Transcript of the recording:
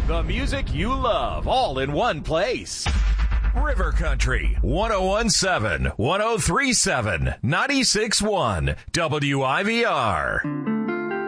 The music you love, all in one place. River Country, 1017, 1037, 96.1, WIVR.